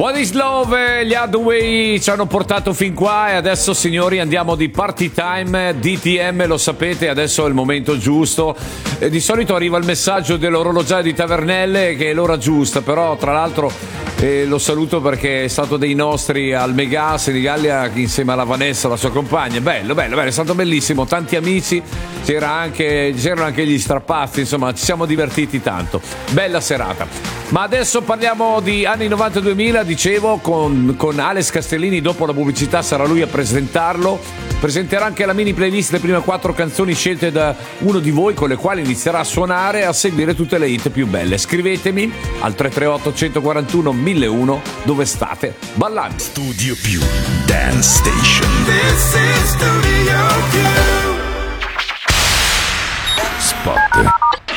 What is Love, gli Hathaway ci hanno portato fin qua e adesso, signori, andiamo di party time, DTM, lo sapete, adesso è il momento giusto. Di solito arriva il messaggio dell'orologiaio di Tavernelle che è l'ora giusta, però tra l'altro lo saluto perché è stato dei nostri al Mega Senigallia insieme alla Vanessa, la sua compagna. Bello, è stato bellissimo, tanti amici, c'erano anche gli strappazzi, insomma ci siamo divertiti tanto, bella serata. Ma adesso parliamo di anni 90-2000, dicevo, con Alex Castellini. Dopo la pubblicità sarà lui a presentarlo. Presenterà anche la mini playlist, le prime 4 canzoni scelte da uno di voi, con le quali inizierà a suonare e a seguire tutte le hit più belle. Scrivetemi al 338 141 1001 dove state ballando. Studio Più Dance Station. This is Studio Più. Spot.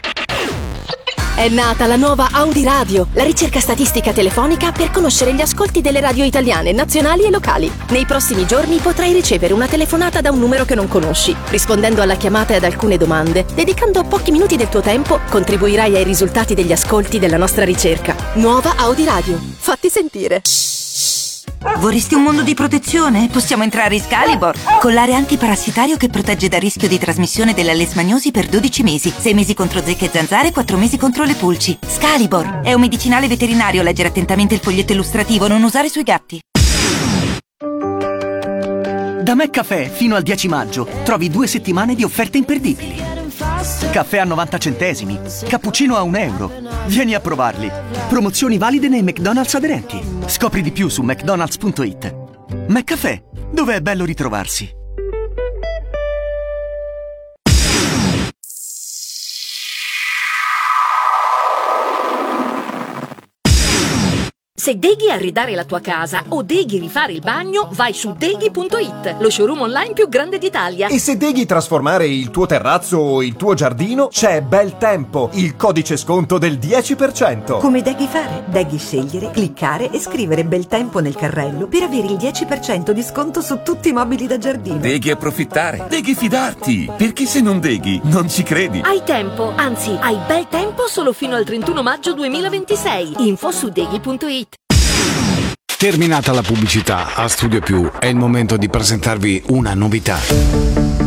È nata la nuova Audi Radio, la ricerca statistica telefonica per conoscere gli ascolti delle radio italiane, nazionali e locali. Nei prossimi giorni potrai ricevere una telefonata da un numero che non conosci. Rispondendo alla chiamata e ad alcune domande, dedicando pochi minuti del tuo tempo, contribuirai ai risultati degli ascolti della nostra ricerca. Nuova Audi Radio. Fatti sentire. Vorresti un mondo di protezione? Possiamo entrare in Scalibor. Collare antiparassitario che protegge dal rischio di trasmissione della lesmaniosi per 12 mesi. 6 mesi contro zecche e zanzare, 4 mesi contro le pulci. Scalibor è un medicinale veterinario. Leggere attentamente il foglietto illustrativo. Non usare sui gatti. Da McCaffè fino al 10 maggio trovi 2 settimane di offerte imperdibili. Caffè a 90 centesimi, cappuccino a €1. Vieni a provarli. Promozioni valide nei McDonald's aderenti. Scopri di più su mcdonalds.it. McCaffè, dove è bello ritrovarsi. Se deghi arredare la tua casa o deghi rifare il bagno, vai su deghi.it, lo showroom online più grande d'Italia. E se deghi trasformare il tuo terrazzo o il tuo giardino, c'è Bel Tempo, il codice sconto del 10%. Come deghi fare? Deghi scegliere, cliccare e scrivere Bel Tempo nel carrello per avere il 10% di sconto su tutti i mobili da giardino. Deghi approfittare, deghi fidarti, perché se non deghi non ci credi. Hai tempo, anzi hai bel tempo solo fino al 31 maggio 2026. Info su deghi.it. Terminata la pubblicità, a Studio Più è il momento di presentarvi una novità.